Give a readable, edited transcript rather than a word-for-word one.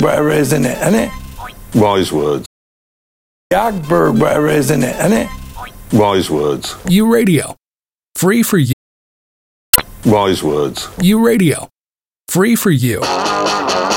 whatever, isn't it? Isn't it? Wise words. Yogberg, whatever, isn't it? Isn't it? Wise words. U Radio. Free for you. Wise words. U Radio. Free for you.